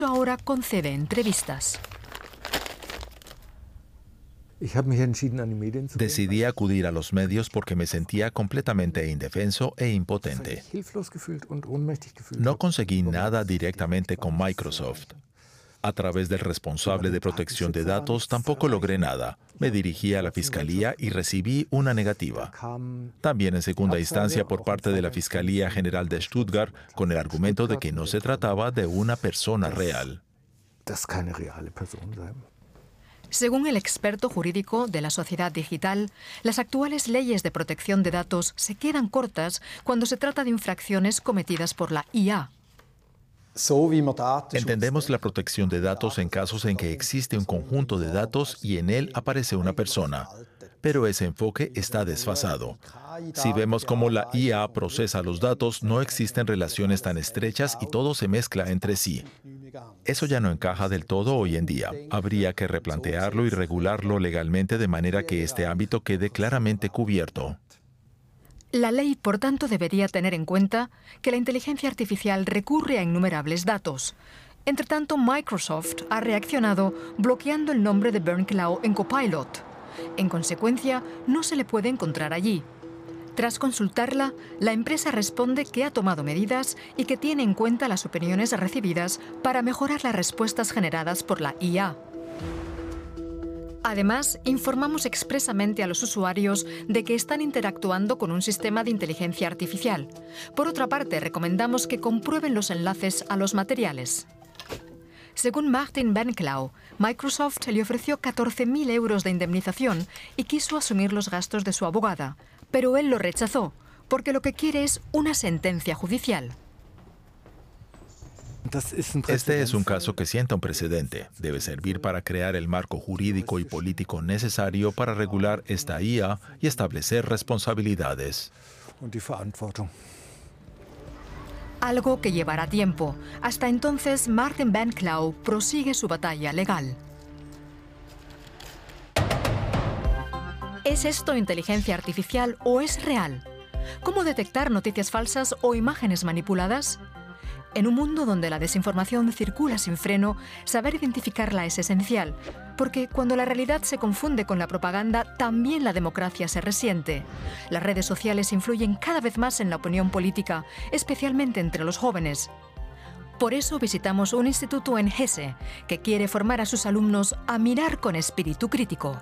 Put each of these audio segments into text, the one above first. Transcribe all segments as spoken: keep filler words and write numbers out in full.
Ahora concede entrevistas. Decidí acudir a los medios porque me sentía completamente indefenso e impotente. No conseguí nada directamente con Microsoft. A través del responsable de protección de datos tampoco logré nada. Me dirigí a la Fiscalía y recibí una negativa. También en segunda instancia por parte de la Fiscalía General de Stuttgart con el argumento de que no se trataba de una persona real. Según el experto jurídico de la sociedad digital, las actuales leyes de protección de datos se quedan cortas cuando se trata de infracciones cometidas por la I A. Entendemos la protección de datos en casos en que existe un conjunto de datos y en él aparece una persona, pero ese enfoque está desfasado. Si vemos cómo la I A procesa los datos, no existen relaciones tan estrechas y todo se mezcla entre sí. Eso ya no encaja del todo hoy en día. Habría que replantearlo y regularlo legalmente de manera que este ámbito quede claramente cubierto. La ley, por tanto, debería tener en cuenta que la inteligencia artificial recurre a innumerables datos. Entre tanto, Microsoft ha reaccionado bloqueando el nombre de Bernd Cloud en Copilot. En consecuencia, no se le puede encontrar allí. Tras consultarla, la empresa responde que ha tomado medidas y que tiene en cuenta las opiniones recibidas para mejorar las respuestas generadas por la I A. Además, informamos expresamente a los usuarios de que están interactuando con un sistema de inteligencia artificial. Por otra parte, recomendamos que comprueben los enlaces a los materiales. Según Martin Bernklau, Microsoft le ofreció catorce mil euros de indemnización y quiso asumir los gastos de su abogada, pero él lo rechazó, porque lo que quiere es una sentencia judicial. Este es un caso que sienta un precedente. Debe servir para crear el marco jurídico y político necesario para regular esta I A y establecer responsabilidades. Algo que llevará tiempo. Hasta entonces, Martin Bernklau prosigue su batalla legal. ¿Es esto inteligencia artificial o es real? ¿Cómo detectar noticias falsas o imágenes manipuladas? En un mundo donde la desinformación circula sin freno, saber identificarla es esencial, porque cuando la realidad se confunde con la propaganda, también la democracia se resiente. Las redes sociales influyen cada vez más en la opinión política, especialmente entre los jóvenes. Por eso visitamos un instituto en Hesse, que quiere formar a sus alumnos a mirar con espíritu crítico.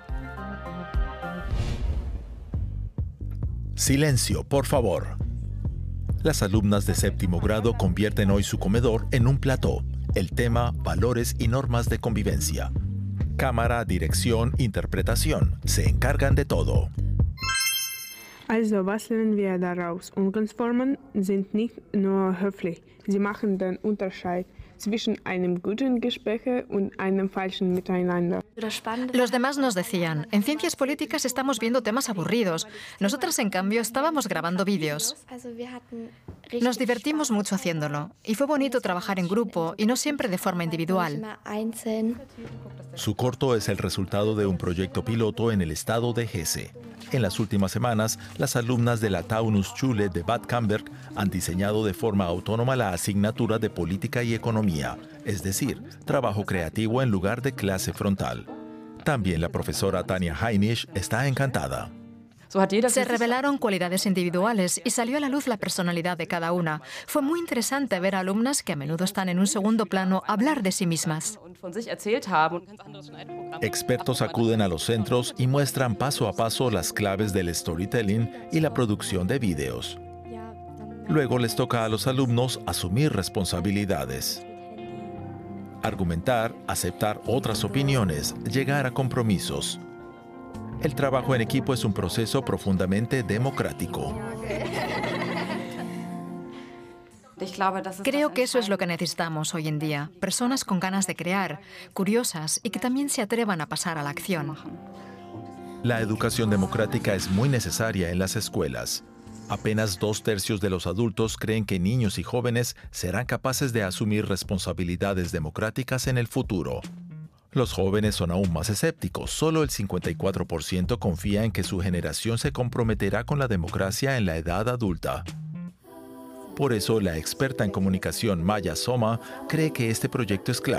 Silencio, por favor. Las alumnas de séptimo grado convierten hoy su comedor en un plató. El tema, valores y normas de convivencia. Cámara, dirección, interpretación. Se encargan de todo. Also, was lernen wir daraus? Umgangsformen sind nicht nur höflich. Sie machen den Unterschied zwischen einem guten Gespräch und einem falschen Miteinander. Los demás nos decían, en ciencias políticas estamos viendo temas aburridos. Nosotras, en cambio, estábamos grabando vídeos. Nos divertimos mucho haciéndolo. Y fue bonito trabajar en grupo y no siempre de forma individual. Su corto es el resultado de un proyecto piloto en el estado de Hesse. En las últimas semanas, las alumnas de la Taunusschule de Bad Camberg han diseñado de forma autónoma la asignatura de Política y Economía, es decir, trabajo creativo en lugar de clase frontal. También la profesora Tania Heinisch está encantada. Se revelaron cualidades individuales y salió a la luz la personalidad de cada una. Fue muy interesante ver a alumnas que a menudo están en un segundo plano hablar de sí mismas. Expertos acuden a los centros y muestran paso a paso las claves del storytelling y la producción de vídeos. Luego les toca a los alumnos asumir responsabilidades. Argumentar, aceptar otras opiniones, llegar a compromisos. El trabajo en equipo es un proceso profundamente democrático. Creo que eso es lo que necesitamos hoy en día. Personas con ganas de crear, curiosas y que también se atrevan a pasar a la acción. La educación democrática es muy necesaria en las escuelas. Apenas dos tercios de los adultos creen que niños y jóvenes serán capaces de asumir responsabilidades democráticas en el futuro. Los jóvenes son aún más escépticos. Solo el cincuenta y cuatro por ciento confía en que su generación se comprometerá con la democracia en la edad adulta. Por eso, la experta en comunicación Maya Soma cree que este proyecto es clave.